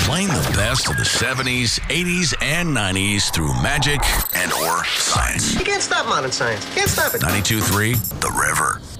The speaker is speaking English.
Playing the best of the 70s, 80s, and 90s through magic and or science. You can't stop modern science. You can't stop it. 92.3 The River.